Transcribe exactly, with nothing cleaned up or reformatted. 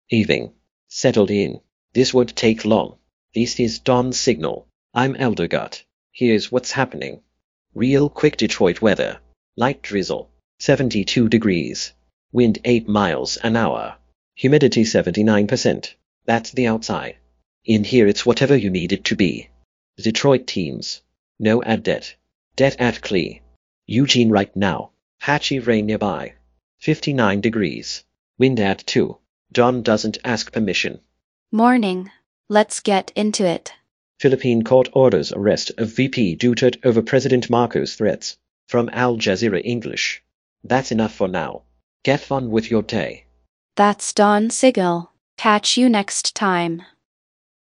Evening. Settled in. This won't take long. This is Dawn Signal. I'm Eldergut. Here's what's happening. Real quick Detroit weather. Light drizzle. seventy-two degrees. Wind eight miles an hour. Humidity seventy-nine percent. That's the outside. In here it's whatever you need it to be. Detroit teams. No ad det. Det at Clee. Eugene right now. Patchy rain nearby. fifty-nine degrees. Wind at two. Dawn doesn't ask permission. Morning. Let's get into it. Philippine court orders arrest of V P Duterte over President Marcos' threats. From Al Jazeera English. That's enough for now. Get on with your day. That's Dawn Signal. Catch you next time.